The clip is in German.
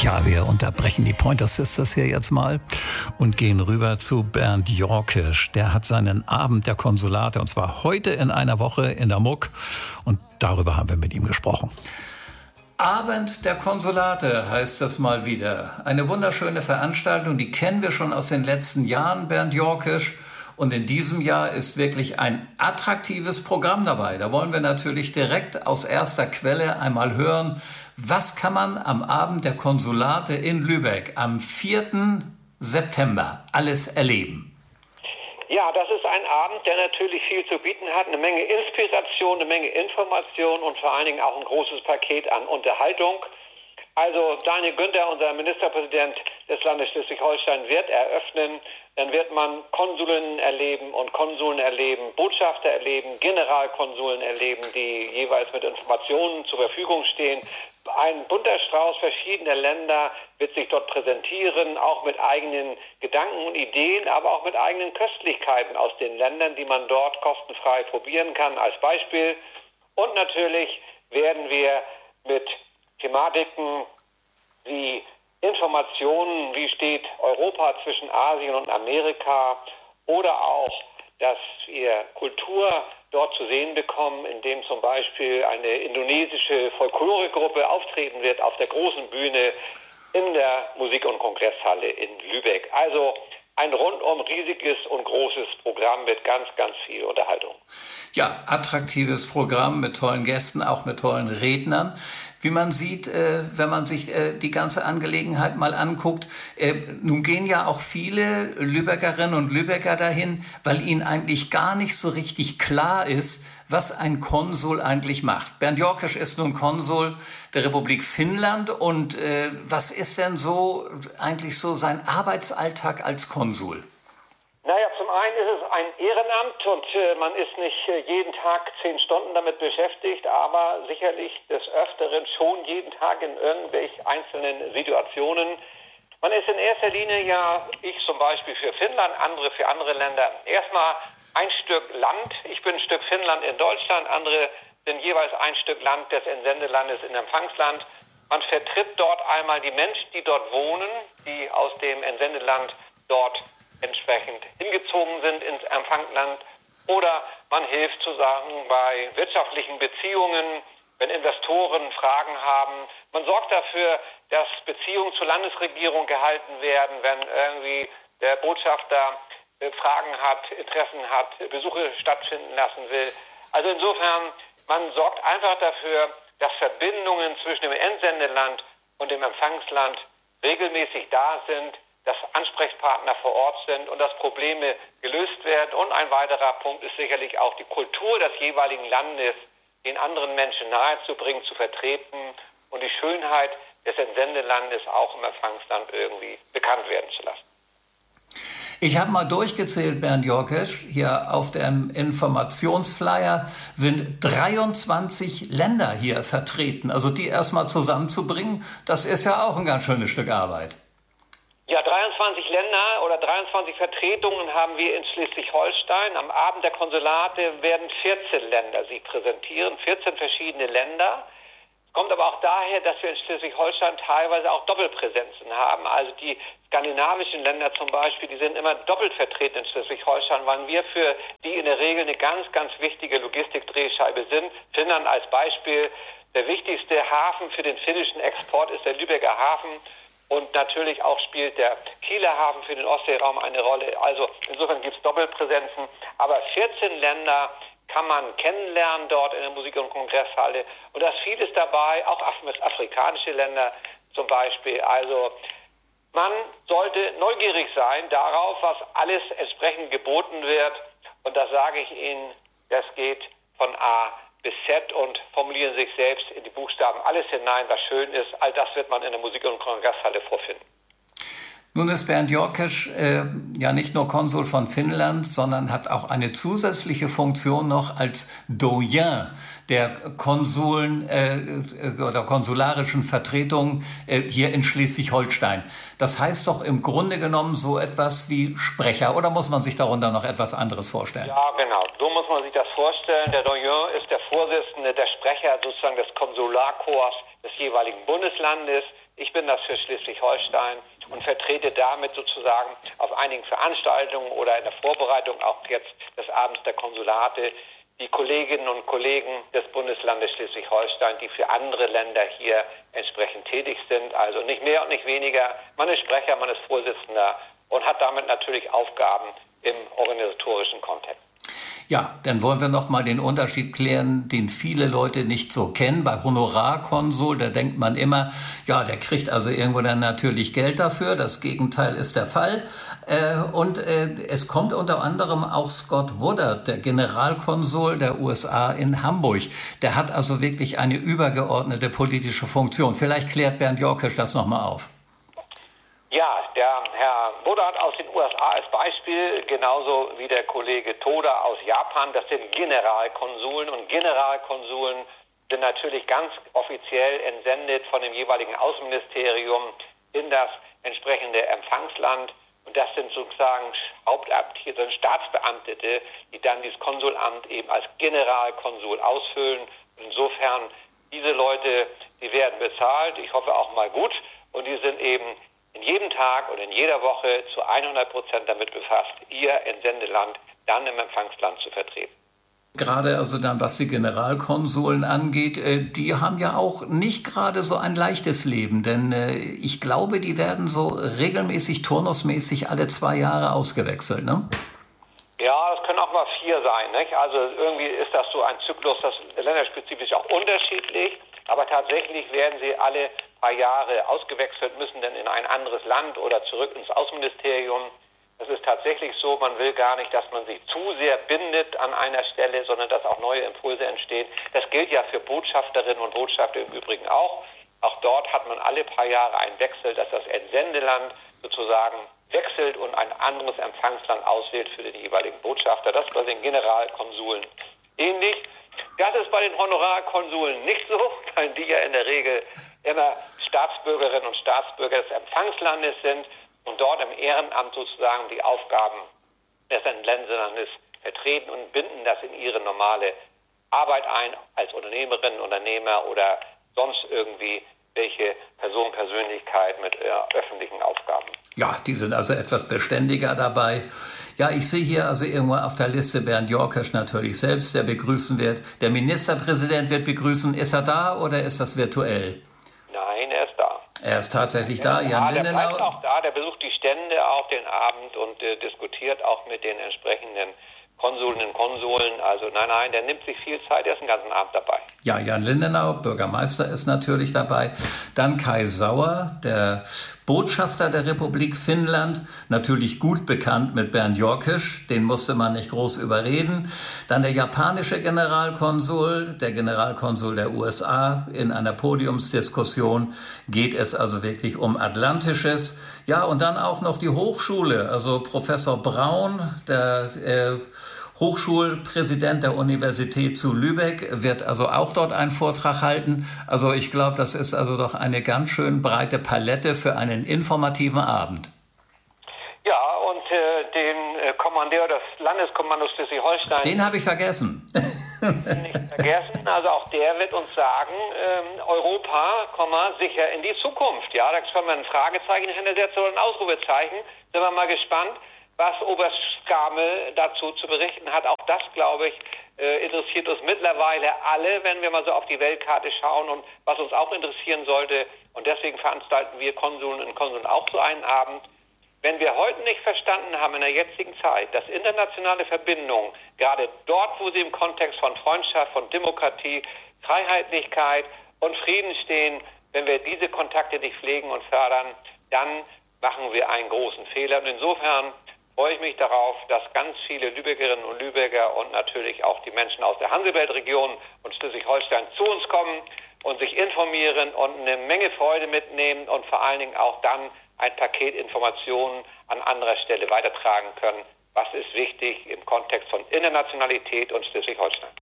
Ja, wir unterbrechen die Pointer Sisters hier jetzt mal und gehen rüber zu Bernd Jorkisch. Der hat seinen Abend der Konsulate, und zwar heute in einer Woche in der Muck. Und darüber haben wir mit ihm gesprochen. Abend der Konsulate heißt das mal wieder. Eine wunderschöne Veranstaltung, die kennen wir schon aus den letzten Jahren, Bernd Jorkisch. Und in diesem Jahr ist wirklich ein attraktives Programm dabei. Da wollen wir natürlich direkt aus erster Quelle einmal hören, was kann man am Abend der Konsulate in Lübeck am 4. September alles erleben? Ja, das ist ein Abend, der natürlich viel zu bieten hat. Eine Menge Inspiration, eine Menge Information und vor allen Dingen auch ein großes Paket an Unterhaltung. Also Daniel Günther, unser Ministerpräsident des Landes Schleswig-Holstein, wird eröffnen. Dann wird man Konsulinnen erleben und Konsuln erleben, Botschafter erleben, Generalkonsuln erleben, die jeweils mit Informationen zur Verfügung stehen. Ein bunter Strauß verschiedener Länder wird sich dort präsentieren, auch mit eigenen Gedanken und Ideen, aber auch mit eigenen Köstlichkeiten aus den Ländern, die man dort kostenfrei probieren kann als Beispiel. Und natürlich werden wir mit Thematiken wie Informationen, wie steht Europa zwischen Asien und Amerika, oder auch, dass wir Kultur dort zu sehen bekommen, indem zum Beispiel eine indonesische Folkloregruppe auftreten wird auf der großen Bühne in der Musik- und Kongresshalle in Lübeck. Also ein rundum riesiges und großes Programm mit ganz, ganz viel Unterhaltung. Ja, attraktives Programm mit tollen Gästen, auch mit tollen Rednern. Wie man sieht, wenn man sich die ganze Angelegenheit mal anguckt, nun gehen ja auch viele Lübeckerinnen und Lübecker dahin, weil ihnen eigentlich gar nicht so richtig klar ist, was ein Konsul eigentlich macht. Bernd Jorkisch ist nun Konsul der Republik Finnland. Und was ist denn so eigentlich so sein Arbeitsalltag als Konsul? Naja, zum einen ist es ein Ehrenamt und man ist nicht jeden Tag 10 Stunden damit beschäftigt, aber sicherlich des Öfteren schon jeden Tag in irgendwelchen einzelnen Situationen. Man ist in erster Linie ja, ich zum Beispiel für Finnland, andere für andere Länder, erstmal ein Stück Land. Ich bin ein Stück Finnland in Deutschland, andere sind jeweils ein Stück Land des Entsendelandes in Empfangsland. Man vertritt dort einmal die Menschen, die dort wohnen, die aus dem Entsendeland dort entsprechend hingezogen sind ins Empfangsland, oder man hilft zu sagen bei wirtschaftlichen Beziehungen, wenn Investoren Fragen haben. Man sorgt dafür, dass Beziehungen zur Landesregierung gehalten werden, wenn irgendwie der Botschafter Fragen hat, Interessen hat, Besuche stattfinden lassen will. Also insofern, man sorgt einfach dafür, dass Verbindungen zwischen dem Entsendeland und dem Empfangsland regelmäßig da sind, dass Ansprechpartner vor Ort sind und dass Probleme gelöst werden. Und ein weiterer Punkt ist sicherlich auch die Kultur des jeweiligen Landes den anderen Menschen nahezubringen, zu vertreten und die Schönheit des Entsendelandes auch im Empfangsland irgendwie bekannt werden zu lassen. Ich habe mal durchgezählt, Bernd Jorkisch, hier auf dem Informationsflyer sind 23 Länder hier vertreten. Also die erstmal zusammenzubringen, das ist ja auch ein ganz schönes Stück Arbeit. Ja, 23 Länder oder 23 Vertretungen haben wir in Schleswig-Holstein. Am Abend der Konsulate werden 14 Länder sich präsentieren, 14 verschiedene Länder. Es kommt aber auch daher, dass wir in Schleswig-Holstein teilweise auch Doppelpräsenzen haben. Also die skandinavischen Länder zum Beispiel, die sind immer doppelt vertreten in Schleswig-Holstein, weil wir für die in der Regel eine ganz, ganz wichtige Logistikdrehscheibe sind. Finnland als Beispiel, der wichtigste Hafen für den finnischen Export ist der Lübecker Hafen. Und natürlich auch spielt der Kieler Hafen für den Ostseeraum eine Rolle. Also insofern gibt es Doppelpräsenzen. Aber 14 Länder kann man kennenlernen dort in der Musik- und Kongresshalle. Und da ist vieles dabei, auch afrikanische Länder zum Beispiel. Also man sollte neugierig sein darauf, was alles entsprechend geboten wird. Und das sage ich Ihnen, das geht von A bis Z und formulieren sich selbst in die Buchstaben alles hinein, was schön ist. All das wird man in der Musik- und Kongresshalle vorfinden. Nun ist Bernd Jorkisch ja nicht nur Konsul von Finnland, sondern hat auch eine zusätzliche Funktion noch als Doyen der Konsuln oder konsularischen Vertretungen hier in Schleswig-Holstein. Das heißt doch im Grunde genommen so etwas wie Sprecher, oder muss man sich darunter noch etwas anderes vorstellen? Ja, genau. So muss man sich das vorstellen. Der Doyen ist der Vorsitzende, der Sprecher sozusagen des Konsularkorps des jeweiligen Bundeslandes. Ich bin das für Schleswig-Holstein und vertrete damit sozusagen auf einigen Veranstaltungen oder in der Vorbereitung auch jetzt des Abends der Konsulate die Kolleginnen und Kollegen des Bundeslandes Schleswig-Holstein, die für andere Länder hier entsprechend tätig sind. Also nicht mehr und nicht weniger. Man ist Sprecher, man ist Vorsitzender und hat damit natürlich Aufgaben im organisatorischen Kontext. Ja, dann wollen wir noch mal den Unterschied klären, den viele Leute nicht so kennen. Bei Honorarkonsul, da denkt man immer, ja, der kriegt also irgendwo dann natürlich Geld dafür. Das Gegenteil ist der Fall. Es kommt unter anderem auch Scott Woodard, der Generalkonsul der USA in Hamburg. Der hat also wirklich eine übergeordnete politische Funktion. Vielleicht klärt Bernd Jorkesch das noch mal auf. Ja, der Herr Woodard aus den USA als Beispiel, genauso wie der Kollege Toda aus Japan, das sind Generalkonsuln und Generalkonsuln sind natürlich ganz offiziell entsendet von dem jeweiligen Außenministerium in das entsprechende Empfangsland und das sind sozusagen Hauptamtliche, Staatsbeamtete, die dann dieses Konsulamt eben als Generalkonsul ausfüllen. Insofern, diese Leute, die werden bezahlt, ich hoffe auch mal gut und die sind eben in jedem Tag oder in jeder Woche zu 100% damit befasst, ihr Entsendeland dann im Empfangsland zu vertreten. Gerade also dann, was die Generalkonsuln angeht, die haben ja auch nicht gerade so ein leichtes Leben, denn ich glaube, die werden so regelmäßig, turnusmäßig alle 2 Jahre ausgewechselt, ne? Ja, das können auch mal 4 sein, nicht? Also irgendwie ist das so ein Zyklus, das ist länderspezifisch auch unterschiedlich, aber tatsächlich werden sie alle paar Jahre ausgewechselt, müssen dann in ein anderes Land oder zurück ins Außenministerium. Es ist tatsächlich so, man will gar nicht, dass man sich zu sehr bindet an einer Stelle, sondern dass auch neue Impulse entstehen. Das gilt ja für Botschafterinnen und Botschafter im Übrigen auch. Auch dort hat man alle paar Jahre einen Wechsel, dass das Entsendeland sozusagen wechselt und ein anderes Empfangsland auswählt für den jeweiligen Botschafter. Das ist bei den Generalkonsuln ähnlich. Das ist bei den Honorarkonsuln nicht so, weil die ja in der Regel immer Staatsbürgerinnen und Staatsbürger des Empfangslandes sind und dort im Ehrenamt sozusagen die Aufgaben des Entsendelandes vertreten und binden das in ihre normale Arbeit ein als Unternehmerinnen, Unternehmer oder sonst irgendwie welche Persönlichkeit mit öffentlichen Aufgaben. Ja, die sind also etwas beständiger dabei. Ja, ich sehe hier also irgendwo auf der Liste Bernd Jorkesch natürlich selbst, der begrüßen wird. Der Ministerpräsident wird begrüßen. Ist er da oder ist das virtuell? Nein, er ist da. Er ist tatsächlich da. Jan der Lindenau. bleibt auch da, der besucht die Stände auch den Abend und diskutiert auch mit den entsprechenden Konsulinnen und Konsuln. Also nein, der nimmt sich viel Zeit, der ist den ganzen Abend dabei. Ja, Jan Lindenau, Bürgermeister, ist natürlich dabei. Dann Kai Sauer, der Botschafter der Republik Finnland, natürlich gut bekannt mit Bernd Jorkesch, den musste man nicht groß überreden. Dann der japanische Generalkonsul, der Generalkonsul der USA. In einer Podiumsdiskussion geht es also wirklich um Atlantisches. Ja, und dann auch noch die Hochschule, also Professor Braun, der Hochschulpräsident der Universität zu Lübeck, wird also auch dort einen Vortrag halten. Also ich glaube, das ist also doch eine ganz schön breite Palette für einen informativen Abend. Ja, und den Kommandeur des Landeskommandos Schleswig-Holstein... Den habe ich vergessen. Nicht vergessen, also auch der wird uns sagen, Europa, sicher in die Zukunft. Ja, da können wir ein Fragezeichen hintersetzen oder ein Ausrufezeichen. Sind wir mal gespannt, was Oberst Skamel dazu zu berichten hat. Auch das, glaube ich, interessiert uns mittlerweile alle, wenn wir mal so auf die Weltkarte schauen und was uns auch interessieren sollte. Und deswegen veranstalten wir Konsuln und Konsuln auch so einen Abend. Wenn wir heute nicht verstanden haben in der jetzigen Zeit, dass internationale Verbindungen, gerade dort, wo sie im Kontext von Freundschaft, von Demokratie, Freiheitlichkeit und Frieden stehen, wenn wir diese Kontakte nicht pflegen und fördern, dann machen wir einen großen Fehler. Und insofern freue ich mich darauf, dass ganz viele Lübeckerinnen und Lübecker und natürlich auch die Menschen aus der Hansebelt-Region und Schleswig-Holstein zu uns kommen und sich informieren und eine Menge Freude mitnehmen und vor allen Dingen auch dann ein Paket Informationen an anderer Stelle weitertragen können. Was ist wichtig im Kontext von Internationalität und Schleswig-Holstein?